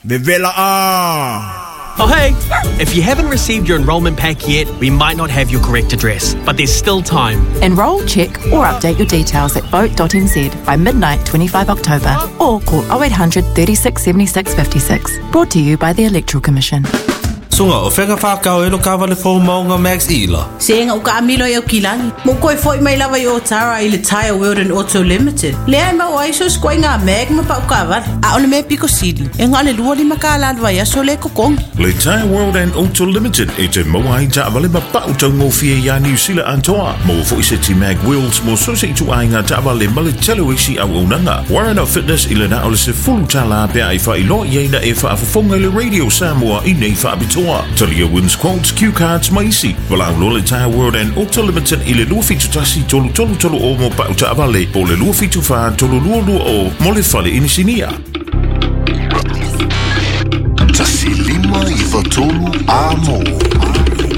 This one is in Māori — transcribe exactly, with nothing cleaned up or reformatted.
Vevela ah. Oh hey, if you haven't received your enrolment pack yet, we might not have your correct address, but there's still time. Enrol, check or update your details at vote dot n z by midnight twenty-fifth of October or call oh eight hundred, thirty-six, seventy-six, fifty-six. Brought to you by the Electoral Commission. Sunga o wheka whakao e lo kawale fo maunga Max Ela. Senga o ka amilo e o kilangi. Mo koe foi mai lawa i o Tara i le Tire World and Auto Limited. Lea ma o aiso skoi ngā meg ma pa o kawale. A ole me piko sili. E ngā le lua lima ka alalwa ia so le kokong. Le Tire World and Auto Limited e te moa i ta avale ma pa o tau ngō fia ia New Zealand antoa. Mo fo i se ti mag wheels mo so se tu ai ngā ta avale ma le telo isi au unanga. Warren Fitness i le na ole se fulu tala pia i wha i lo i eina e wha afafonga le Radio Samoa i nei wha abitua. Talia wins quotes, cue cards, maisi. Wala ulo le Tire World and Auto Limited i le lua fitu tasi tolu tolu tolu o mo pa uta avale. Po le lua fitu wha tolu lua lua o mo le fale inisinia. Tasi lima i wha tolu a mo.